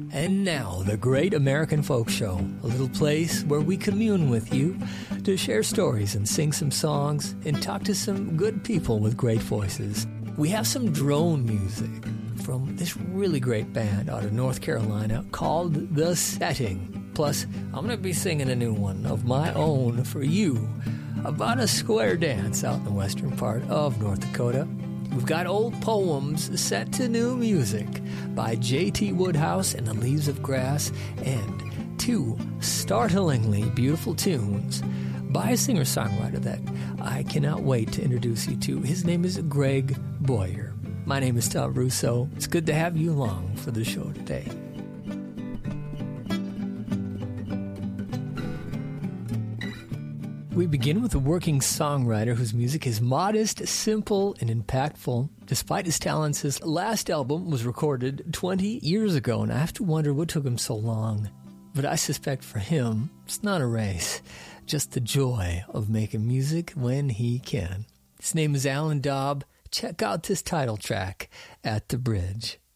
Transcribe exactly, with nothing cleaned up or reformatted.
And now, the Great American Folk Show, a little place where we commune with you to share stories and sing some songs and talk to some good people with great voices. We have some drone music from this really great band out of North Carolina called The Setting. Plus, I'm going to be singing a new one of my own for you about a square dance out in the western part of North Dakota. We've got old poems set to new music by J T Woodhouse and the Leaves of Grass, and two startlingly beautiful tunes by a singer-songwriter that I cannot wait to introduce you to. His name is Greg Boyer. My name is Tom Russo. It's good to have you along for the show today. We begin with a working songwriter whose music is modest, simple, and impactful. Despite his talents, his last album was recorded twenty years ago, and I have to wonder what took him so long. But I suspect for him, it's not a race, just the joy of making music when he can. His name is Alan Daub. Check out this title track, At the Bridge.